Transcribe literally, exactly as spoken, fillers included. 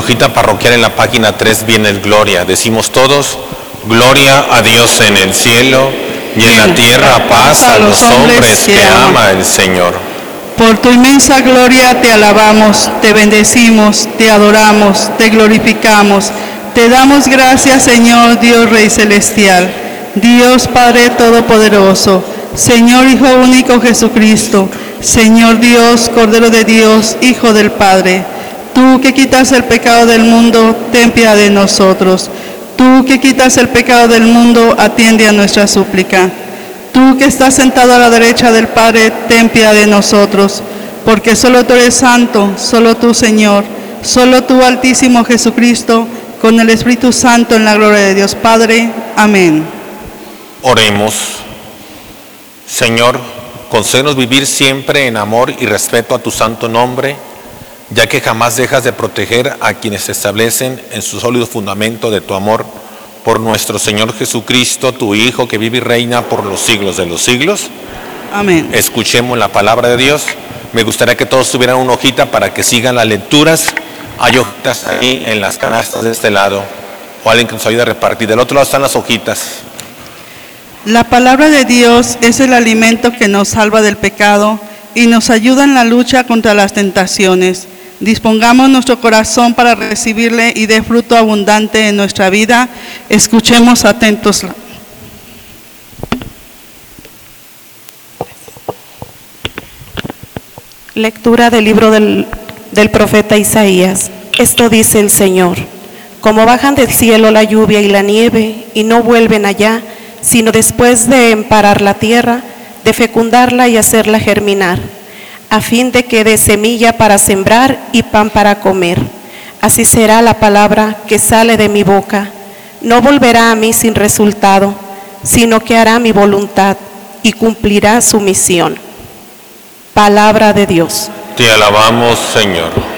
hojita parroquial en la página tres viene el Gloria. Decimos todos, Gloria a Dios en el cielo y en la tierra paz a los hombres que ama el Señor. Por tu inmensa gloria te alabamos, te bendecimos, te adoramos, te glorificamos. Te damos gracias, Señor Dios Rey Celestial, Dios Padre Todopoderoso, Señor Hijo Único Jesucristo, Señor Dios, Cordero de Dios, Hijo del Padre. Tú que quitas el pecado del mundo, ten piedad de nosotros. Tú que quitas el pecado del mundo, atiende a nuestra súplica. Tú que estás sentado a la derecha del Padre, ten piedad de nosotros, porque solo tú eres santo, solo tú, Señor, solo tú, Altísimo Jesucristo, con el Espíritu Santo en la gloria de Dios Padre. Amén. Oremos. Señor, concédenos vivir siempre en amor y respeto a tu santo nombre, ya que jamás dejas de proteger a quienes se establecen en su sólido fundamento de tu amor, por nuestro Señor Jesucristo, tu Hijo, que vive y reina por los siglos de los siglos. Amén. Escuchemos la palabra de Dios. Me gustaría que todos tuvieran una hojita para que sigan las lecturas. Hay hojitas ahí en las canastas de este lado, o alguien que nos ayude a repartir. Del otro lado están las hojitas. La palabra de Dios es el alimento que nos salva del pecado y nos ayuda en la lucha contra las tentaciones. Dispongamos nuestro corazón para recibirle y dé fruto abundante en nuestra vida. Escuchemos atentos. Lectura del libro del, del profeta Isaías. Esto dice el Señor: como bajan del cielo la lluvia y la nieve y no vuelven allá, sino después de emparar la tierra, de fecundarla y hacerla germinar, a fin de que dé semilla para sembrar y pan para comer. Así será la palabra que sale de mi boca. No volverá a mí sin resultado, sino que hará mi voluntad y cumplirá su misión. Palabra de Dios. Te alabamos, Señor.